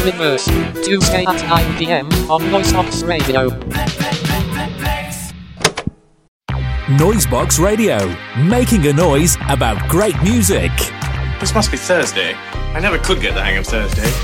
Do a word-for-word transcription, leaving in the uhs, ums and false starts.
Reverse. Tuesday at nine p.m. on Noisebox Radio. Noisebox Radio, making a noise about great music. This must be Thursday. I never could get the hang of Thursday.